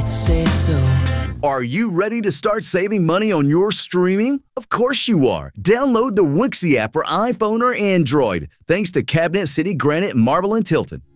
say so. Are you ready to start saving money on your streaming? Of course you are. Download the Wixie app for iPhone or Android. Thanks to Cabinet City, Granite, Marble, and Tilton.